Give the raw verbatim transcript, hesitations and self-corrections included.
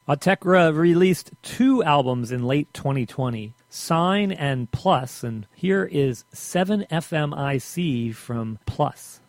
Autechre released two albums in late twenty twenty, Sign and Plus, and here is seven F M I C from Plus.